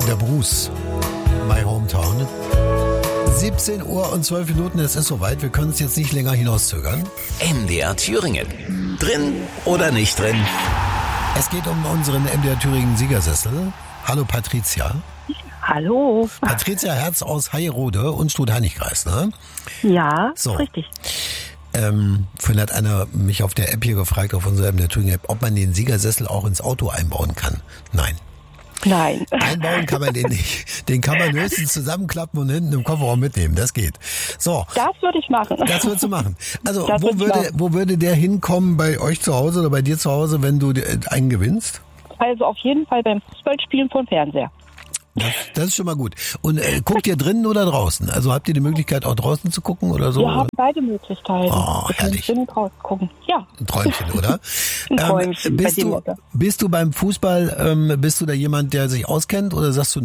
Der Bruce, My Hometown. 17 Uhr und 12 Minuten, es ist soweit. Wir können es jetzt nicht länger hinauszögern. MDR Thüringen. Drin oder nicht drin? Es geht um unseren MDR Thüringen Siegersessel. Hallo Patricia. Hallo. Patricia Herz aus Heierode und Stutt-Hainich-Kreis, ne? Ja, So. richtig. Vorhin hat einer mich auf der App hier gefragt, auf unserer MDR Thüringen App, ob man den Siegersessel auch ins Auto einbauen kann. Nein. Nein. Einbauen kann man den nicht. Den kann man höchstens zusammenklappen und hinten im Kofferraum mitnehmen. Das geht. So. Das würde ich machen. Das würdest du machen. Also, Das wo würde der hinkommen bei euch zu Hause oder bei dir zu Hause, wenn du einen gewinnst? Also auf jeden Fall beim Fußballspielen vom Fernseher. Das ist schon mal gut. Und guckt ihr drinnen oder draußen? Also habt ihr die Möglichkeit auch draußen zu gucken oder so? Wir haben beide Möglichkeiten. Oh, wir herrlich. können drinnen gucken. Ja. Ein Träumchen, oder? Ein Träumchen. Bist du beim Fußball, bist du da jemand, der sich auskennt oder sagst du,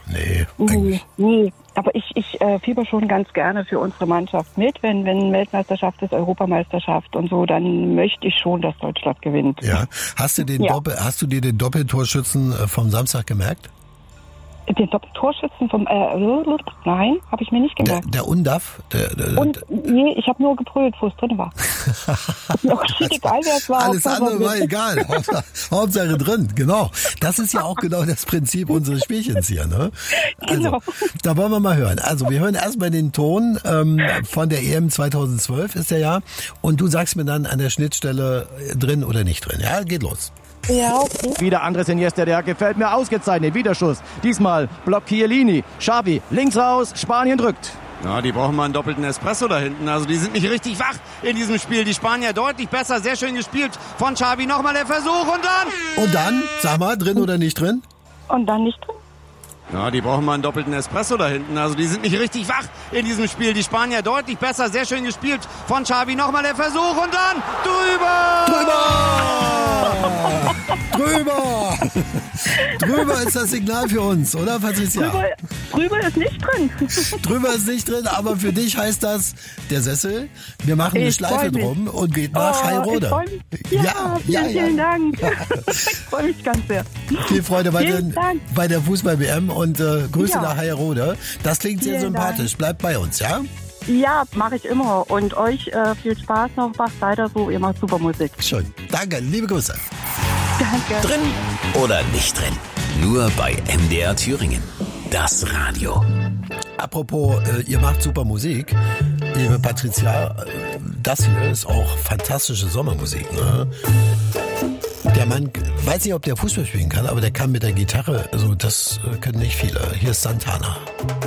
Nee. Aber ich fieber schon ganz gerne für unsere Mannschaft mit. Wenn Weltmeisterschaft ist, Europameisterschaft und so, dann möchte ich schon, dass Deutschland gewinnt. Ja. Hast du dir den Doppeltorschützen vom Samstag gemerkt? Den Doppeltorschützen vom nein, habe ich mir nicht gemerkt. Der Undaf? Nee, ich habe nur gebrüllt, wo es drin war. Mir auch egal, wer es war. Alles andere war egal. Hauptsache drin, genau. Das ist ja auch genau das Prinzip unseres Spielchens hier, ne? Also, Genau. da wollen wir mal hören. Also, wir hören erstmal den Ton von der EM 2012 ist der ja. Und du sagst mir dann an der Schnittstelle drin oder nicht drin. Ja, geht los. Ja, okay. Wieder Andres Iniesta, der gefällt mir ausgezeichnet. Wiederschuss. Diesmal blockt Chiellini. Xavi links raus. Spanien drückt. Ja, die brauchen mal einen doppelten Espresso da hinten. Also die sind nicht richtig wach in diesem Spiel. Die Spanier deutlich besser. Sehr schön gespielt von Xavi. Nochmal der Versuch und dann... Und dann, sag mal, drin oder nicht drin? Und dann nicht drin? Ja, die brauchen mal einen doppelten Espresso da hinten. Also die sind nicht richtig wach in diesem Spiel. Die Spanier deutlich besser. Sehr schön gespielt von Xavi. Nochmal der Versuch und dann Drüber ist das Signal für uns, oder Patricia? Drüber ist nicht drin. Drüber ist nicht drin, aber für dich heißt das, der Sessel, wir machen eine Schleife drum und geht nach Heierode. Vielen Dank. Ich freue mich ganz sehr. Viel Freude Vielen Dank. bei der Fußball-WM und Grüße Ja. nach Heierode. Das klingt sehr Vielen sympathisch. Bleibt bei uns, ja? Ja, mache ich immer. Und euch viel Spaß noch. Macht weiter so. Ihr macht super Musik. Schön. Danke, liebe Grüße. Danke. Drin oder nicht drin? Nur bei MDR Thüringen. Das Radio. Apropos, ihr macht super Musik. Liebe Patricia, das hier ist auch fantastische Sommermusik, ne? Der Mann, weiß nicht, ob der Fußball spielen kann, aber der kann mit der Gitarre, also das können nicht viele. Hier ist Santana.